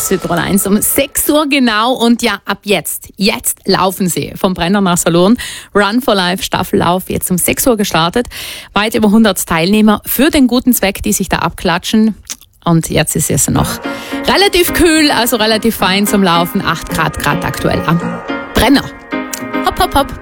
Südtirol 1 um 6 Uhr genau. Und ja, ab jetzt laufen sie vom Brenner nach Saloon. Run for Life Staffellauf, jetzt um 6 Uhr gestartet. Weit über 100 Teilnehmer für den guten Zweck, die sich da abklatschen. Und jetzt ist es noch relativ kühl, also relativ fein zum Laufen. 8 Grad aktuell am Brenner. Hopp, hopp, hopp.